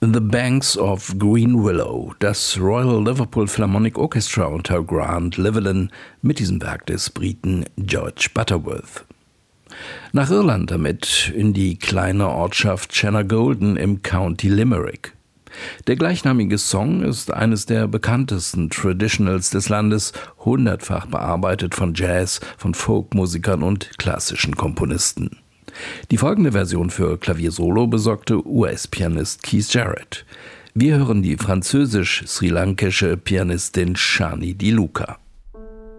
The Banks of Green Willow, das Royal Liverpool Philharmonic Orchestra unter Grant Llewellyn mit diesem Werk des Briten George Butterworth. Nach Irland damit in die kleine Ortschaft Shanagolden im County Limerick. Der gleichnamige Song ist eines der bekanntesten Traditionals des Landes, hundertfach bearbeitet von Jazz, von Folkmusikern und klassischen Komponisten. Die folgende Version für Klaviersolo besorgte US-Pianist Keith Jarrett. Wir hören die französisch-sri-lankische Pianistin Shani Di Luca.